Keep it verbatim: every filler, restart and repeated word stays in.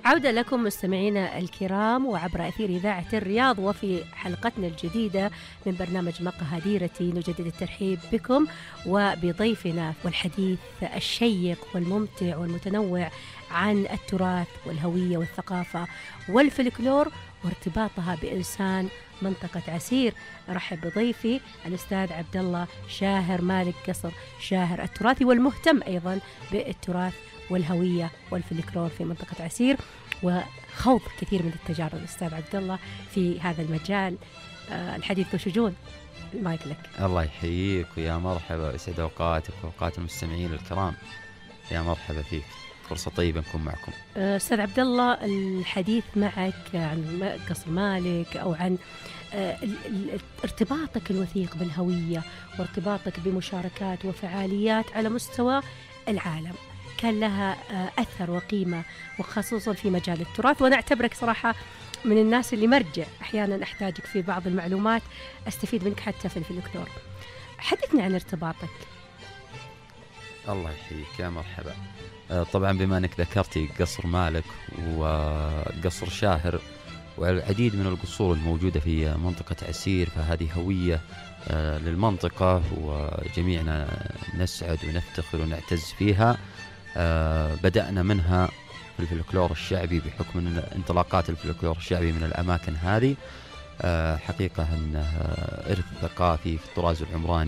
عودة لكم مستمعينا الكرام وعبر أثير إذاعة الرياض، وفي حلقتنا الجديدة من برنامج مقهديرتي نجدد الترحيب بكم وبضيفنا والحديث الشيق والممتع والمتنوع عن التراث والهوية والثقافة والفلكلور وارتباطها بإنسان منطقة عسير. أرحب بضيفي الأستاذ عبد الله شاهر مالك قصر، شاهر التراثي والمهتم أيضا بالتراث والهوية والفلكلور في منطقة عسير، وخوض كثير من التجارب الأستاذ عبد الله في هذا المجال. آه الحديث وشجون، المايك لك. الله يحييك ويا مرحبا، يسعد أوقاتك وأوقات المستمعين الكرام. يا مرحبا فيك، فرصة طيبة نكون معكم. آه أستاذ عبد الله، الحديث معك عن قصر مالك أو عن آه ارتباطك الوثيق بالهوية وارتباطك بمشاركات وفعاليات على مستوى العالم كان لها أثر وقيمة، وخصوصا في مجال التراث، وأنا أعتبرك صراحة من الناس اللي مرجع أحيانا أحتاجك في بعض المعلومات، أستفيد منك حتى في الفلكلور. حدثني عن ارتباطك. الله يحييك، يا مرحبا. طبعا بما أنك ذكرتي قصر مالك وقصر شاهر والعديد من القصور الموجودة في منطقة عسير، فهذه هوية للمنطقة وجميعنا نسعد ونفتخر ونعتز فيها. آه بدأنا منها في الفلكلور الشعبي بحكم أن انطلاقات الفلكلور الشعبي من الأماكن هذه. آه حقيقة أنها إرث ثقافي في الطراز العمراني